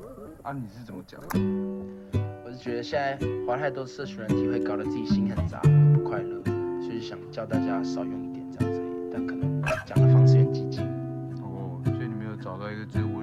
啊，你是怎么讲？ 我是觉得现在滑太多社群软体会搞得自己心很杂，很不快乐，所以想叫大家少用一点这样子而已，但可能讲的方式很激进。 哦，所以你没有找到一个最